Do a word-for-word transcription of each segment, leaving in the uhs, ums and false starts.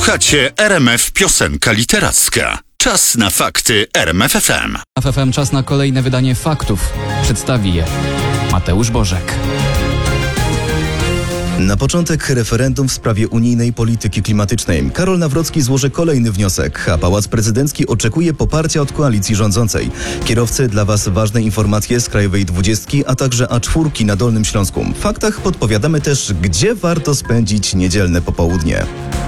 Słuchacie R M F Piosenka Literacka. Czas na fakty R M F F M. W F M czas na kolejne wydanie faktów. Przedstawi je Mateusz Bożek. Na początek referendum w sprawie unijnej polityki klimatycznej. Karol Nawrocki złoży kolejny wniosek, a Pałac Prezydencki oczekuje poparcia od koalicji rządzącej. Kierowcy, dla Was ważne informacje z Krajowej Dwudziestki, a także A cztery na Dolnym Śląsku. W faktach podpowiadamy też, gdzie warto spędzić niedzielne popołudnie.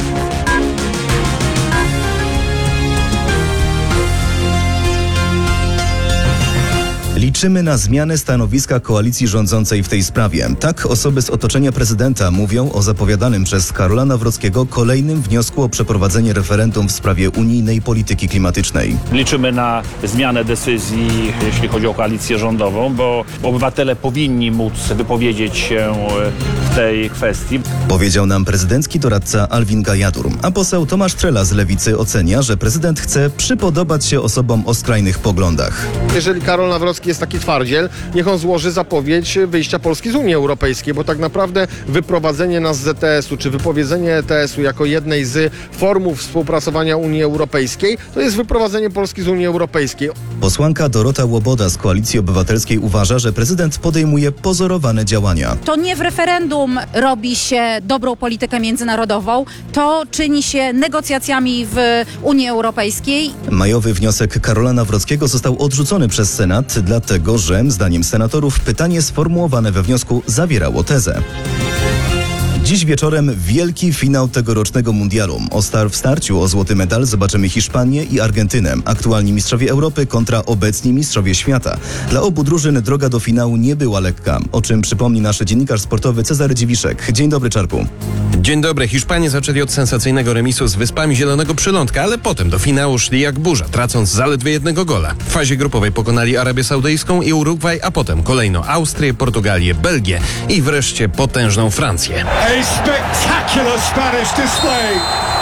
Liczymy na zmianę stanowiska koalicji rządzącej w tej sprawie. Tak osoby z otoczenia prezydenta mówią o zapowiadanym przez Karola Nawrockiego kolejnym wniosku o przeprowadzenie referendum w sprawie unijnej polityki klimatycznej. Liczymy na zmianę decyzji, jeśli chodzi o koalicję rządową, bo obywatele powinni móc wypowiedzieć się w tej kwestii. Powiedział nam prezydencki doradca Alwin Gajadur, a poseł Tomasz Trela z Lewicy ocenia, że prezydent chce przypodobać się osobom o skrajnych poglądach. Jeżeli Karol Nawrocki jest taki twardziel, niech on złoży zapowiedź wyjścia Polski z Unii Europejskiej, bo tak naprawdę wyprowadzenie nas z E T S u czy wypowiedzenie E T S u jako jednej z form współpracowania Unii Europejskiej to jest wyprowadzenie Polski z Unii Europejskiej. Posłanka Dorota Łoboda z Koalicji Obywatelskiej uważa, że prezydent podejmuje pozorowane działania. To nie w referendum robi się dobrą politykę międzynarodową, to czyni się negocjacjami w Unii Europejskiej. Majowy wniosek Karola Nawrockiego został odrzucony przez Senat, dlatego że, zdaniem senatorów, pytanie sformułowane we wniosku zawierało tezę. Dziś wieczorem wielki finał tegorocznego mundialu. O star w starciu o złoty medal zobaczymy Hiszpanię i Argentynę. Aktualni mistrzowie Europy kontra obecni mistrzowie świata. Dla obu drużyn droga do finału nie była lekka, o czym przypomni nasz dziennikarz sportowy Cezary Dziwiszek. Dzień dobry, Czarku. Dzień dobry. Hiszpanie zaczęli od sensacyjnego remisu z Wyspami Zielonego Przylądka, ale potem do finału szli jak burza, tracąc zaledwie jednego gola. W fazie grupowej pokonali Arabię Saudyjską i Urugwaj, a potem kolejno Austrię, Portugalię, Belgię i wreszcie potężną Francję. A spectacular Spanish display.